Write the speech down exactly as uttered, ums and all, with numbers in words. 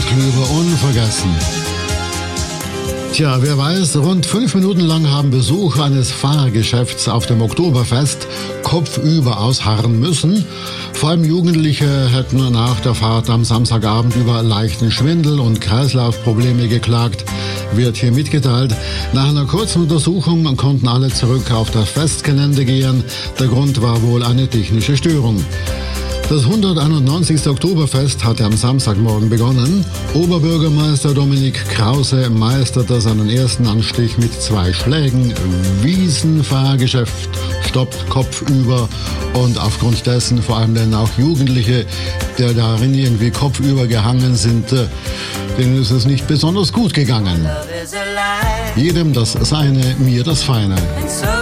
Klöber unvergessen. Tja, wer weiß, rund fünf Minuten lang haben Besucher eines Fahrgeschäfts auf dem Oktoberfest kopfüber ausharren müssen. Vor allem Jugendliche hätten nach der Fahrt am Samstagabend über leichten Schwindel und Kreislaufprobleme geklagt, wird hier mitgeteilt. Nach einer kurzen Untersuchung konnten alle zurück auf das Festgelände gehen. Der Grund war wohl eine technische Störung. Das hunderteinundneunzigste Oktoberfest hatte am Samstagmorgen begonnen. Oberbürgermeister Dominik Krause meisterte seinen ersten Anstich mit zwei Schlägen. Wiesenfahrgeschäft stoppt kopfüber und aufgrund dessen vor allem denn auch Jugendliche, die darin irgendwie kopfüber gehangen sind, denen ist es nicht besonders gut gegangen. Jedem das Seine, mir das Feine.